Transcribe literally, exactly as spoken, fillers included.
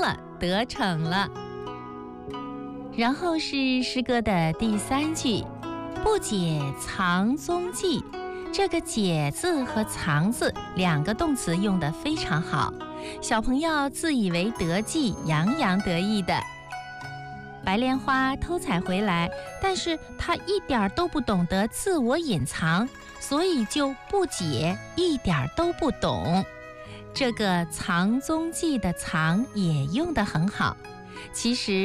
了，得逞了。然后是诗歌的第三句，不解藏踪迹。这个解字和藏字两个动词用得非常好，小朋友自以为得计，洋洋得意的。白莲花偷采回来，但是她一点都不懂得自我隐藏，所以就不解，一点都不懂。这个藏踪迹的藏也用得很好，其实